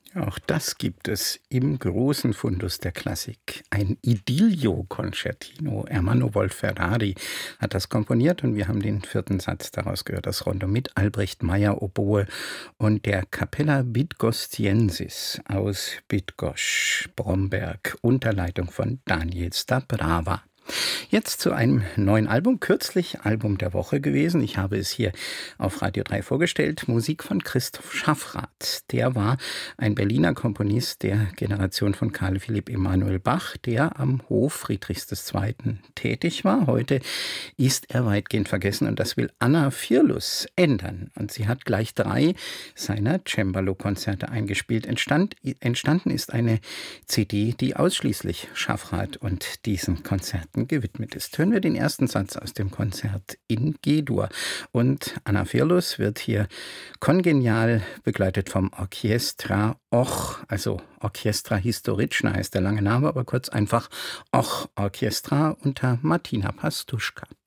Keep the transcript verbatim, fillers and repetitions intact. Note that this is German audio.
Auch das gibt es im großen Fundus der Klassik. Ein Idillio-Concertino. Ermanno Wolf-Ferrari hat das komponiert und wir haben den vierten Satz daraus gehört. Das Rondo mit Albrecht Meyer Oboe und der Capella Bydgoszcyensis aus Bydgoszcz, Bromberg, unter Leitung von Daniel Stabrava. Jetzt zu einem neuen Album, kürzlich Album der Woche gewesen. Ich habe es hier auf Radio drei vorgestellt. Musik von Christoph Schaffrath. Der war ein Berliner Komponist der Generation von Carl Philipp Emanuel Bach, der am Hof Friedrichs des Zweiten tätig war. Heute ist er weitgehend vergessen und das will Anna Firlus ändern. Und sie hat gleich drei seiner Cembalo-Konzerte eingespielt. Entstand, entstanden ist eine C D, die ausschließlich Schaffrath und diesen Konzerten gewidmet ist. Hören wir den ersten Satz aus dem Konzert in G-Dur. Und Anna Firlus wird hier kongenial begleitet vom Orchestra Och, also Orchestra Historiczna heißt der lange Name, aber kurz einfach Och Orchestra unter Martina Pastuschka.